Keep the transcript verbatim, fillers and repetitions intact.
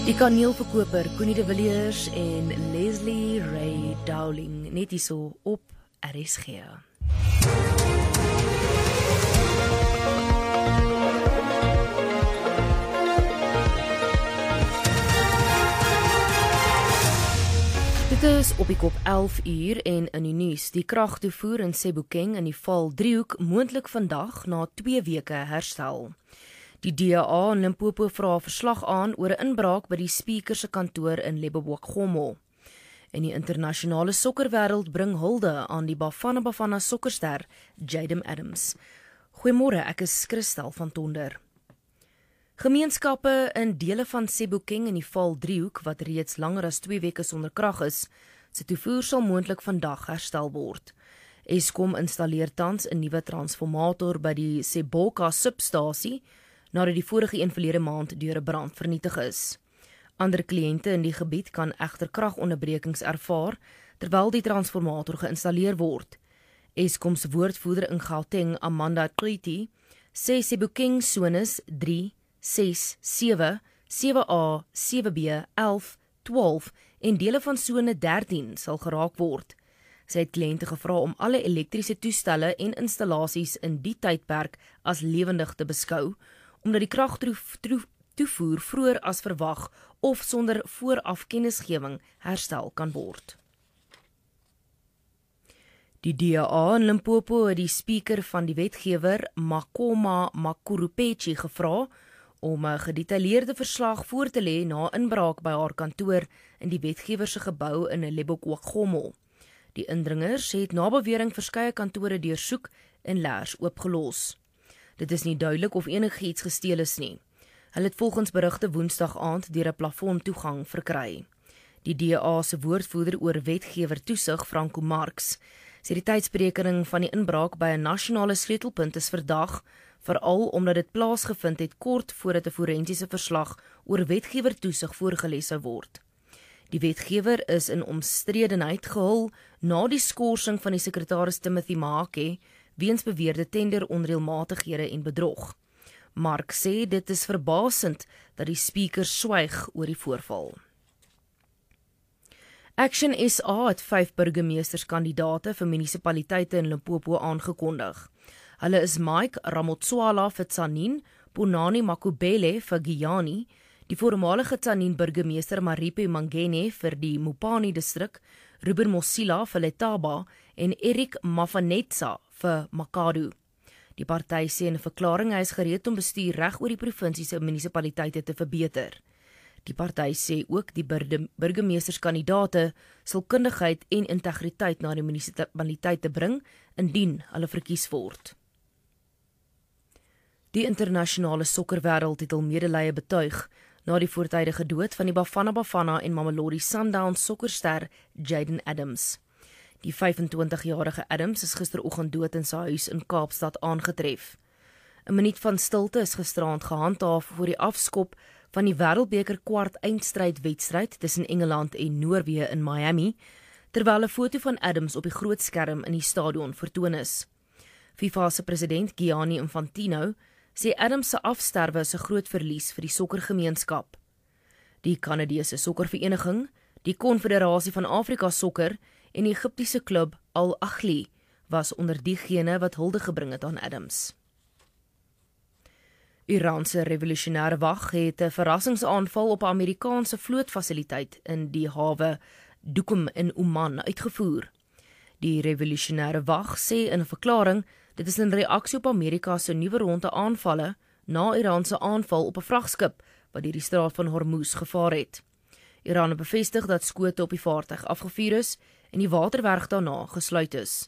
Die kaneelverkoper Connie de Villiers en Leslie Ray Dowling net hierso op R S G. Dit is op die kop elf uur en in die nuus. Die kragtoevoer in Sebokeng in die Val-driehoek moontlik vandag na twee weke herstel. Die D A in Limpopo vra verslag aan oor 'n inbraak by die Speaker se kantoor in Lebowakgomo. In die internasionale sokkerwêreld bring hulde aan die Bafana Bafana sokkerster Jaden Adams. Goeiemôre, ek is Christel van Tonder. Gemeenskappe in dele van Sebokeng in die Val-driehoek wat reeds langer as twee weke sonder krag is, se toevoer sal moontlik vandag herstel word. Eskom installeer tans 'n nuwe transformator by die Seboka substasie, nadat die vorige een verlede maand deur 'n brand vernietig is. Ander kliënte in die gebied kan egter kragonderbrekings ervaar terwyl die transformator geïnstalleer word. Eskom se woordvoerder in Gauteng, Amanda Kliti, sê Sebokeng sones drie, ses, sewe, sewe A, sewe B, elf, twaalf en dele van sone dertien sal geraak word. Sy het kliënte gevra om alle elektriese toestelle en installasies in die tydperk as lewendig te beskou, omdat die kragtoevoer vroeër as verwag of sonder vooraf kennisgewing herstel kan word. Die D A in Limpopo het die speaker van die wetgewer, Makoma Makurupechi, gevra om 'n gedetailleerde verslag voor te lê na inbraak by haar kantoor in die wetgewer se gebou in Lebowakgomo. Die indringers het na bewering verskeie kantore deursoek en leers oopgelos. Dit is nie duidelik of enigiets gesteel is nie. Hulle het volgens berigte Woensdag aand deur 'n plafon toegang verkry. Die D A se woordvoerder oor wetgewer toesig, Franco Marx, sê die tydsberekening van die inbraak by 'n nasionale sleutelpunt is verdag, veral omdat dit plaasgevind het kort voordat 'n forensiese verslag oor wetgewer toesig voorgeles sou word. Die wetgewer is in omstredenheid gehul na die skorsing van die sekretaris Timothy Mahake weens beweerde tenderonreëlmatighede en bedrog. Mark sê dit is verbasend dat die speaker swyg oor die voorval. Action S A het vyf burgemeesterskandidaate vir munisipaliteite in Limpopo aangekondig. Hulle is Mike Ramotswala vir Tsanin, Ponani Makubele vir Giyani, die voormalige Tsanin burgemeester Maripe Mangene vir die Mopani distrik, Ruben Mosila vir Letaba en Eric Mafanetsa vir Makadu. Die party sê in 'n verklaring hy is gereed om bestuur reg oor die provinsie se munisipaliteite te verbeter. Die party sê ook die burgemeesterskandidaate sal kundigheid en integriteit na die munisipaliteite bring indien hulle verkies word. Die internasionale sokkerwêreld het hul medelee betuig na die voortydige dood van die Bafana Bafana en Mamelodi Sundowns sokkerster Jaden Adams. Die vyfentwintigjarige Adams is gisteroggend dood in sy huis in Kaapstad aangetref. 'n Minuut van stilte is gisteraand gehandhaaf voor die afskop van die Wêreldbeker kwart eindstryd wedstryd tussen Engeland en Noorwe in Miami, terwyl 'n foto van Adams op die groot skerm in die stadion vertoon is. FIFA se president Gianni Infantino sê Adams se afsterwe is 'n groot verlies vir die sokkergemeenskap. Die Kanadese sokkervereniging, die Konfederasie van Afrika Sokker en die Egiptiese klub Al Ahly was onder diegene wat hulde gebring het aan Adams. Iran se revolusionêre wag het 'n verrassingsaanval op 'n Amerikaanse vlootfasiliteit in die hawe Duqm in Oman uitgevoer. Die revolusionêre wag sê in 'n verklaring dit is in reaksie op Amerika se nuwe ronde aanvalle na Iran se aanval op 'n vragskip wat deur die straat van Hormuz gevaar het. Iran het bevestig dat skote op die vaartuig afgevuur is en die waterwerk daarna gesluit is.